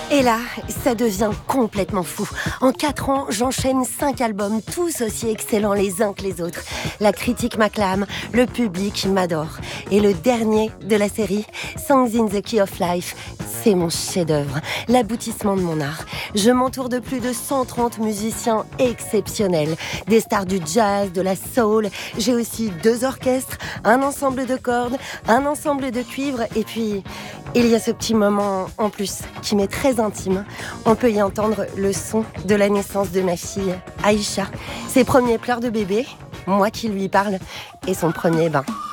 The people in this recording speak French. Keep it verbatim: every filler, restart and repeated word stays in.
Et là, ça devient complètement fou. En quatre ans, j'enchaîne cinq albums, tous aussi excellents les uns que les autres. La critique m'acclame, le public m'adore. Et le dernier de la série, Songs in the Key of Life, c'est mon chef-d'œuvre, l'aboutissement de mon art. Je m'entoure de plus de cent trente musiciens exceptionnels, des stars du jazz, de la soul. J'ai aussi deux orchestres, un ensemble de cordes, un ensemble de cuivres, et puis il y a ce petit moment en plus qui m'est très intime. On peut y entendre le son de la naissance de ma fille, Aïcha, ses premiers pleurs de bébé, moi qui lui parle, et son premier bain.